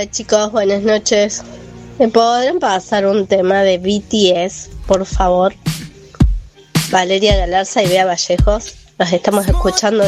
Hola chicos, buenas noches. ¿Me podrían pasar un tema de BTS, por favor? Valeria Galarza y Bea Vallejos. Los estamos escuchando